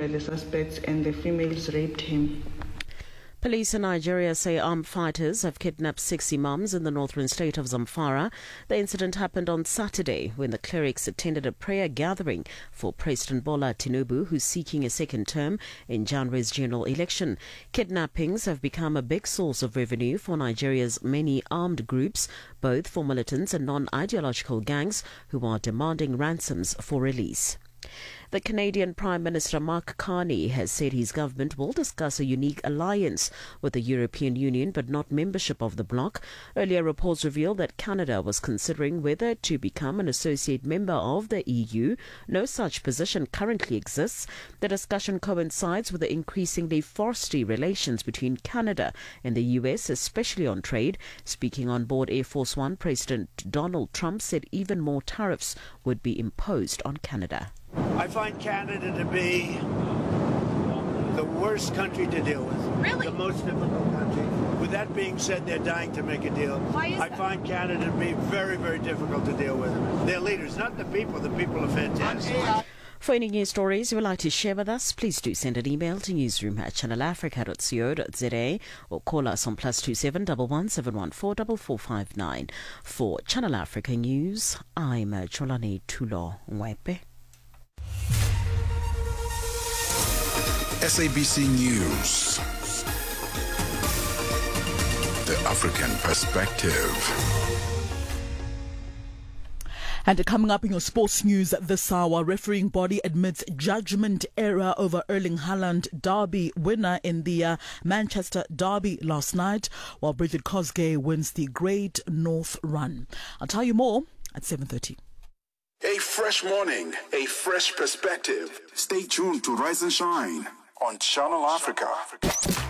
the suspects and the females raped him. Police in Nigeria say armed fighters have kidnapped 6 imams in the northern state of Zamfara. The incident happened on Saturday when the clerics attended a prayer gathering for President Bola Tinubu, who's seeking a second term in January's general election. Kidnappings have become a big source of revenue for Nigeria's many armed groups, both for militants and non-ideological gangs who are demanding ransoms for release. The Canadian Prime Minister Mark Carney has said his government will discuss a unique alliance with the European Union but not membership of the bloc. Earlier reports revealed that Canada was considering whether to become an associate member of the EU. No such position currently exists. The discussion coincides with the increasingly frosty relations between Canada and the US, especially on trade. Speaking on board Air Force One, President Donald Trump said even more tariffs would be imposed on Canada. I find Canada to be the worst country to deal with. Really? The most difficult country. With that being said, they're dying to make a deal. Why is I find Canada to be very, very difficult to deal with. Their leaders, not the people. The people are fantastic. For any news stories you would like to share with us, please do send an email to newsroom@channelafrica.co.za or call us on +27 11 714 4459. For Channel Africa News, I'm Cholani Tulo Mwepe. SABC News. The African Perspective. And coming up in your sports news this hour, refereeing body admits judgment error over Erling Haaland derby winner in the Manchester derby last night, while Bridget Kosgei wins the Great North Run. I'll tell you more at 7:30. A fresh morning, a fresh perspective. Stay tuned to Rise and Shine on Channel Africa.